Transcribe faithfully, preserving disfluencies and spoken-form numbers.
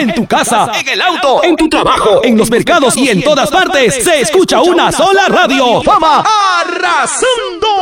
en tu casa, en el auto, en tu trabajo, en los mercados y en todas partes, se escucha una sola radio. ¡Fama Arrasando!